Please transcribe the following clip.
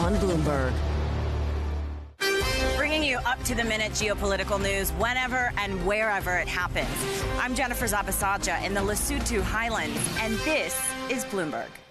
on Bloomberg. Bringing you up-to-the-minute geopolitical news whenever and wherever it happens. I'm Jennifer Zabasaja in the Lesotho Highlands, and this is Bloomberg.